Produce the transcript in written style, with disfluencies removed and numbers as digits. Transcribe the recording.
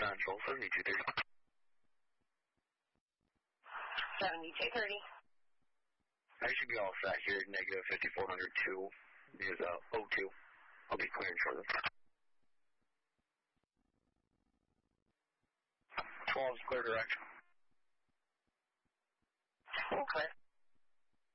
Central, 7230. 7230. I should be all set here, negative 5402 is O2. I'll be clearing shortly. 12 is clear direction. Okay.